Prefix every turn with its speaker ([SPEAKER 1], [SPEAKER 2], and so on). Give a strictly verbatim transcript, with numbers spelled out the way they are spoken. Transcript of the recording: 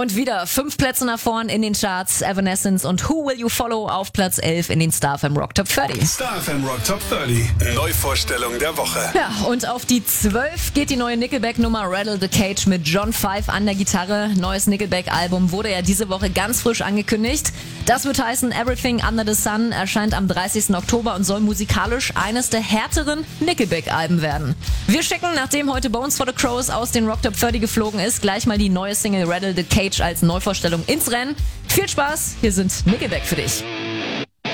[SPEAKER 1] Und wieder fünf Plätze nach vorn in den Charts. Evanescence und Who Will You Follow auf Platz elf in den StarFM Rock Top dreißig.
[SPEAKER 2] StarFM Rock Top dreißig. Neuvorstellung der Woche.
[SPEAKER 1] Ja, und auf die zwölf geht die neue Nickelback-Nummer Rattle the Cage mit John Five an der Gitarre. Neues Nickelback-Album wurde ja diese Woche ganz frisch angekündigt. Das wird heißen, Everything Under the Sun erscheint am dreißigsten Oktober und soll musikalisch eines der härteren Nickelback-Alben werden. Wir schicken, nachdem heute Bones for the Crows aus den Rock Top dreißig geflogen ist, gleich mal die neue Single Rattle the Cage als Neuvorstellung ins Rennen. Viel Spaß, hier sind Nickelback für dich.